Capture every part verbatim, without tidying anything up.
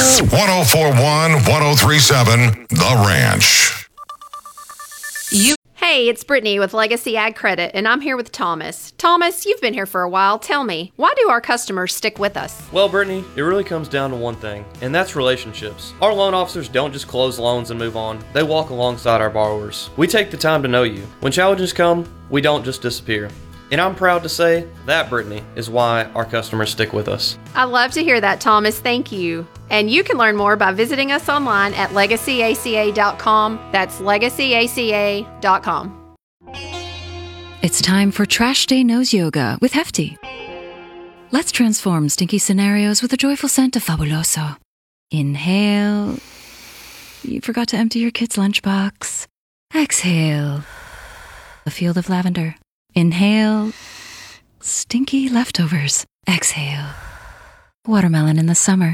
oh four one, one oh three seven, The Ranch. You. Hey, it's Brittany with Legacy Ag Credit, and I'm here with Thomas. Thomas, you've been here for a while. Tell me, why do our customers stick with us? Well, Brittany, it really comes down to one thing, and that's relationships. Our loan officers don't just close loans and move on. They walk alongside our borrowers. We take the time to know you. When challenges come, we don't just disappear. And I'm proud to say that, Brittany, is why our customers stick with us. I love to hear that, Thomas. Thank you. And you can learn more by visiting us online at legacy a c a dot com. That's legacy a c a dot com. It's time for Trash Day Nose Yoga with Hefty. Let's transform stinky scenarios with a joyful scent of Fabuloso. Inhale. You forgot to empty your kid's lunchbox. Exhale. A field of lavender. Inhale. Stinky leftovers. Exhale. Watermelon in the summer.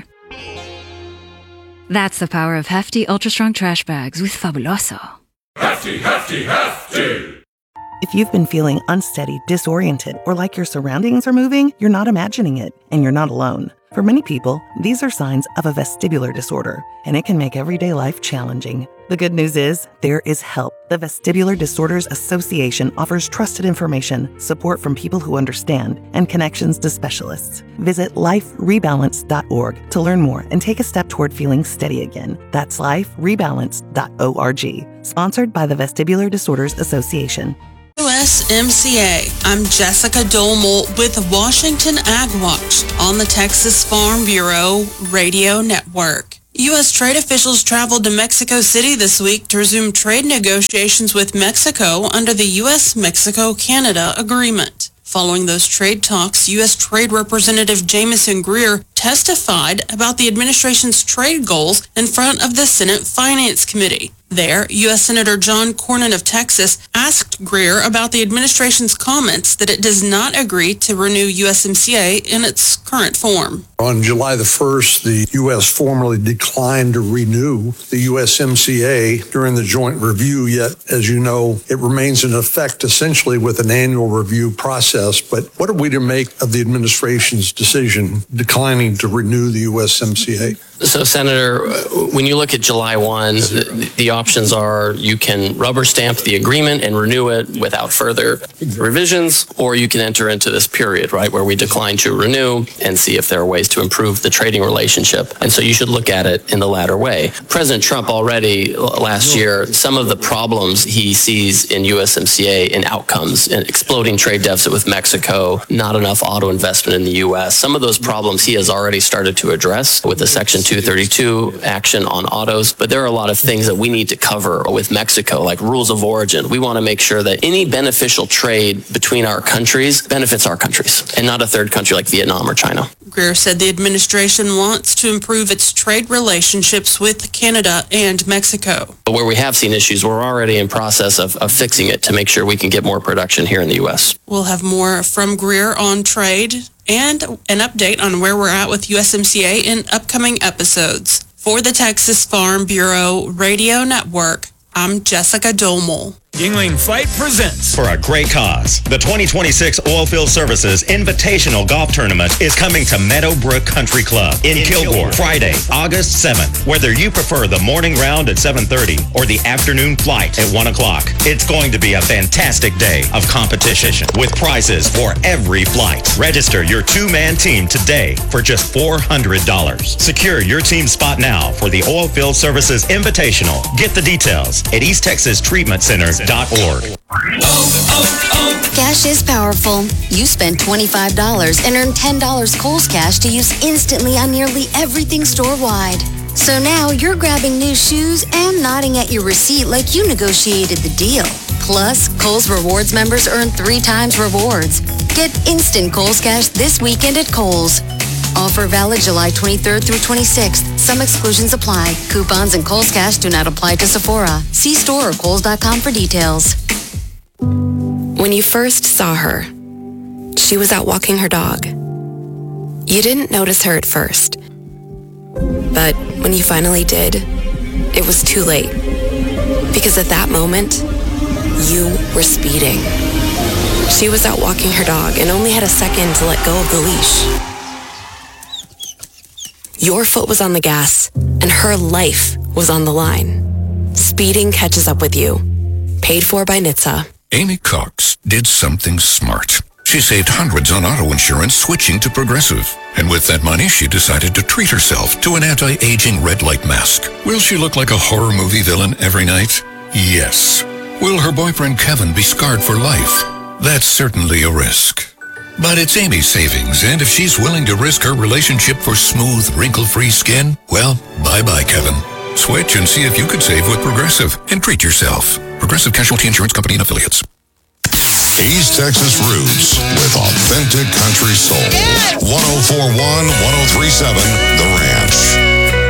That's the power of Hefty Ultra Strong Trash Bags with Fabuloso. Hefty, hefty, hefty! If you've been feeling unsteady, disoriented, or like your surroundings are moving, you're not imagining it, and you're not alone. For many people, these are signs of a vestibular disorder, and it can make everyday life challenging. The good news is, there is help. The Vestibular Disorders Association offers trusted information, support from people who understand, and connections to specialists. Visit life rebalance dot org to learn more and take a step toward feeling steady again. That's life rebalance dot org. Sponsored by the Vestibular Disorders Association. U S M C A. I'm Jessica Dolmel with Washington Ag Watch on the Texas Farm Bureau Radio Network. U S trade officials traveled to Mexico City this week to resume trade negotiations with Mexico under the U S Mexico Canada Agreement. Following those trade talks, U S Trade Representative Jamieson Greer testified about the administration's trade goals in front of the Senate Finance Committee. There, U S Senator John Cornyn of Texas asked Greer about the administration's comments that it does not agree to renew U S M C A in its current form. On July the first, the U S formally declined to renew the U S M C A during the joint review, yet, as you know, it remains in effect essentially with an annual review process. But what are we to make of the administration's decision declining to renew the U S M C A? So, Senator, when you look at July first, the, the options are you can rubber stamp the agreement and renew it without further revisions, or you can enter into this period, right, where we decline to renew and see if there are ways to improve the trading relationship. And so you should look at it in the latter way. President Trump already last year, some of the problems he sees in U S M C A in outcomes, an exploding trade deficit with Mexico, not enough auto investment in the U S, some of those problems he has already started to address with the Section two thirty-two action on autos. But there are a lot of things that we need to cover with Mexico, like rules of origin. We want to make sure that any beneficial trade between our countries benefits our countries and not a third country like Vietnam or China. Greer said the administration wants to improve its trade relationships with Canada and Mexico. But where we have seen issues, we're already in process of, of fixing it to make sure we can get more production here in the U S. We'll have more from Greer on trade and an update on where we're at with U S M C A in upcoming episodes. For the Texas Farm Bureau Radio Network, I'm Jessica Dolmel. Yuengling Flight presents For a Great Cause. The twenty twenty-six Oilfield Services Invitational Golf Tournament is coming to Meadowbrook Country Club in, in Kilgore, Kilgore, Friday, August seventh. Whether you prefer the morning round at seven thirty or the afternoon flight at one o'clock, it's going to be a fantastic day of competition with prizes for every flight. Register your two-man team today for just four hundred dollars. Secure your team spot now for the Oilfield Services Invitational. Get the details at East Texas Treatment Center. Oh, oh, oh. Cash is powerful. You spend twenty-five dollars and earn ten dollars Kohl's Cash to use instantly on nearly everything store-wide. So now you're grabbing new shoes and nodding at your receipt like you negotiated the deal. Plus, Kohl's Rewards members earn three times rewards. Get instant Kohl's Cash this weekend at Kohl's. Offer valid July twenty-third through twenty-sixth. Some exclusions apply. Coupons and Kohl's Cash do not apply to Sephora. See store or Kohl's dot com for details. When you first saw her, she was out walking her dog. You didn't notice her at first. But when you finally did, it was too late. Because at that moment, you were speeding. She was out walking her dog and only had a second to let go of the leash. Your foot was on the gas, and her life was on the line. Speeding catches up with you. Paid for by N H T S A. Amy Cox did something smart. She saved hundreds on auto insurance switching to Progressive. And with that money, she decided to treat herself to an anti-aging red light mask. Will she look like a horror movie villain every night? Yes. Will her boyfriend Kevin be scarred for life? That's certainly a risk. But it's Amy's savings, and if she's willing to risk her relationship for smooth, wrinkle-free skin, well, bye-bye, Kevin. Switch and see if you could save with Progressive and treat yourself. Progressive Casualty Insurance Company and Affiliates. East Texas Roots with authentic country soul. one oh four point one, one oh three point seven The Ranch.